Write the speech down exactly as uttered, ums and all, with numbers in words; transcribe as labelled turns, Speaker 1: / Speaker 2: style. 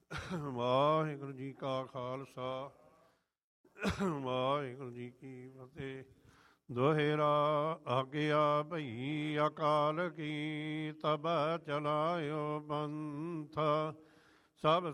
Speaker 1: ਵਾਹਿਗੁਰੂ ਜੀ ਕਾ ਖਾਲਸਾ ਵਾਹਿਗੁਰੂ ਜੀ ਕੀ ਫਤਿਹ। ਦੋਹੇਰਾ ਆਗਿਆ ਭਈ ਅਕਾਲ ਕੀ, ਤਬ ਚਲਾਇਓ ਪੰਥ। ਸਭ